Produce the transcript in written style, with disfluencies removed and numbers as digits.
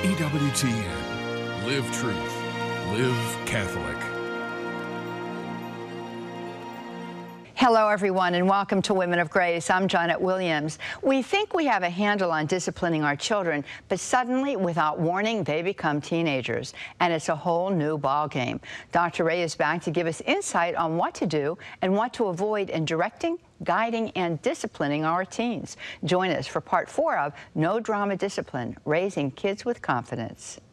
EWTN. Live truth. Live Catholic. Hello, everyone, and welcome to Women of Grace. I'm Janet Williams. We think we have a handle on disciplining our children, but suddenly, without warning, they become teenagers, and it's a whole new ballgame. Dr. Ray is back to give us insight on what to do and what to avoid in directing, guiding, and disciplining our teens. Join us for part 4 of No Drama Discipline, Raising Kids with Confidence.